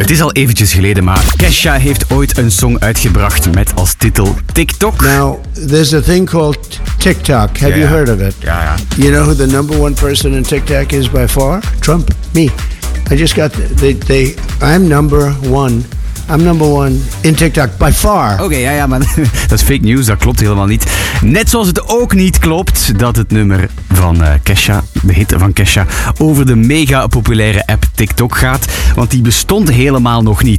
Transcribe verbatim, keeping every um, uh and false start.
Het is al eventjes geleden, maar Kesha heeft ooit een song uitgebracht met als titel TikTok. Now, there's a thing called TikTok. Have Ja, you ja. heard of it? Ja, ja. You know who the number one person in TikTok is by far? Trump. Me. I just got, they, they, I'm number one. I'm number one in TikTok by far. Oké, okay, ja, ja, maar dat is fake news, dat klopt helemaal niet. Net zoals het ook niet klopt dat het nummer van uh, Kesha, de hit van Kesha, over de mega populaire app TikTok gaat, want die bestond helemaal nog niet.